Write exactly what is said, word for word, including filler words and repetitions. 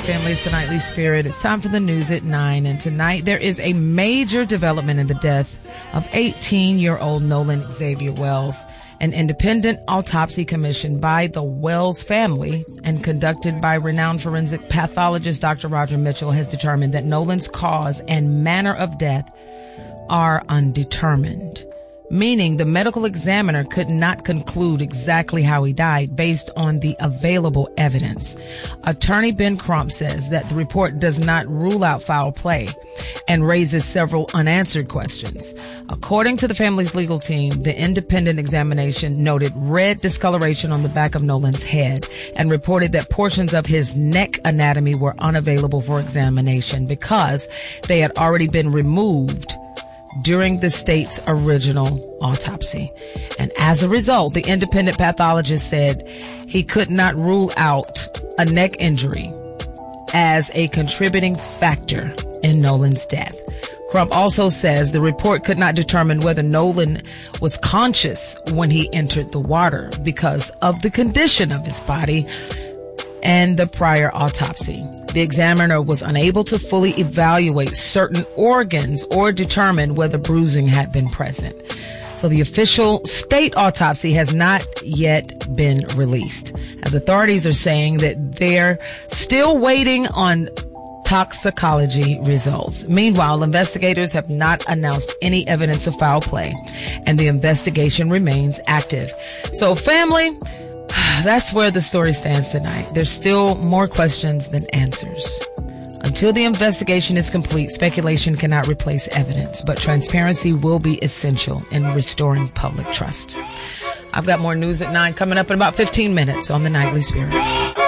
family. It's the Nightly Spirit. It's time for the news at nine. And tonight there is a major development in the death of eighteen-year-old Nolan Xavier Wells. An independent autopsy commissioned by the Wells family and conducted by renowned forensic pathologist Doctor Roger Mitchell has determined that Nolan's cause and manner of death are undetermined, meaning the medical examiner could not conclude exactly how he died based on the available evidence. Attorney Ben Crump says that the report does not rule out foul play and raises several unanswered questions. According to the family's legal team, the independent examination noted red discoloration on the back of Nolan's head and reported that portions of his neck anatomy were unavailable for examination because they had already been removed during the state's original autopsy. And as a result, the independent pathologist said he could not rule out a neck injury as a contributing factor in Nolan's death. Crump also says the report could not determine whether Nolan was conscious when he entered the water because of the condition of his body and the prior autopsy. The examiner was unable to fully evaluate certain organs or determine whether bruising had been present. So the official state autopsy has not yet been released, as authorities are saying that they're still waiting on toxicology results. Meanwhile, investigators have not announced any evidence of foul play, and the investigation remains active. So family, that's where the story stands tonight. There's still more questions than answers. Until the investigation is complete, speculation cannot replace evidence, but transparency will be essential in restoring public trust. I've got more news at nine coming up in about fifteen minutes on the Nightly Spirit.